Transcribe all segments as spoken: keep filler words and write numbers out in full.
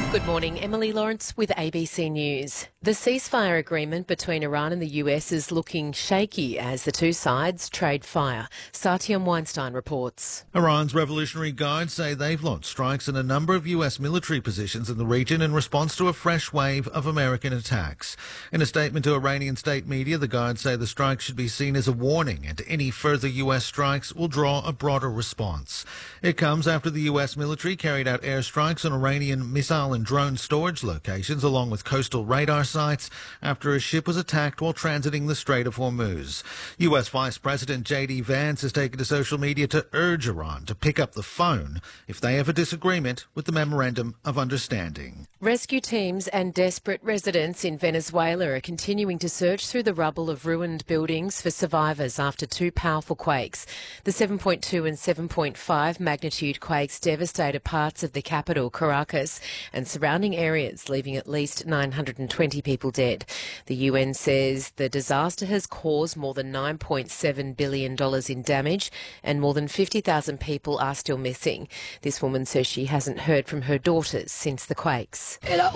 Good morning, Emily Lawrence with A B C News. The ceasefire agreement between Iran and the U S is looking shaky as the two sides trade fire. Satyam Weinstein reports. Iran's Revolutionary Guard say they've launched strikes in a number of U S military positions in the region in response to a fresh wave of American attacks. In a statement to Iranian state media, the Guard say the strikes should be seen as a warning and any further U S strikes will draw a broader response. It comes after the U S military carried out airstrikes on Iranian missile and drone storage locations along with coastal radar sites after a ship was attacked while transiting the Strait of Hormuz. U S Vice President J D Vance has taken to social media to urge Iran to pick up the phone if they have a disagreement with the Memorandum of Understanding. Rescue teams and desperate residents in Venezuela are continuing to search through the rubble of ruined buildings for survivors after two powerful quakes. The seven point two and seven point five magnitude quakes devastated parts of the capital, Caracas, and surrounding areas, leaving at least nine hundred twenty people dead. The U N says the disaster has caused more than nine point seven billion dollars in damage and more than fifty thousand people are still missing. This woman says she hasn't heard from her daughters since the quakes.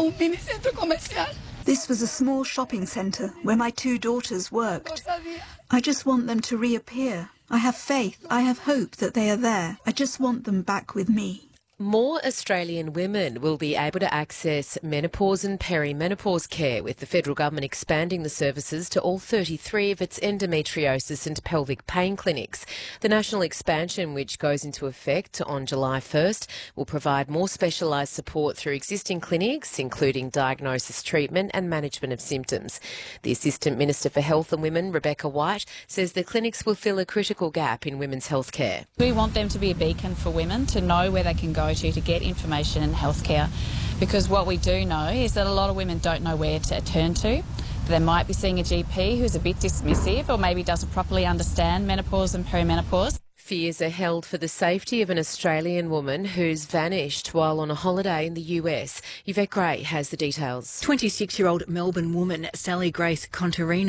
This was a small shopping centre where my two daughters worked. I just want them to reappear. I have faith, I have hope that they are there. I just want them back with me. More Australian women will be able to access menopause and perimenopause care, with the federal government expanding the services to all thirty-three of its endometriosis and pelvic pain clinics. The national expansion, which goes into effect on July first, will provide more specialised support through existing clinics, including diagnosis, treatment and management of symptoms. The Assistant Minister for Health and Women, Rebecca White, says the clinics will fill a critical gap in women's healthcare. We want them to be a beacon for women to know where they can go to to get information in healthcare, because what we do know is that a lot of women don't know where to turn to. They might be seeing a G P who's a bit dismissive or maybe doesn't properly understand menopause and perimenopause. Fears are held for the safety of an Australian woman who's vanished while on a holiday in the U S. Yvette Gray has the details. twenty-six-year-old Melbourne woman Sally Grace Contarino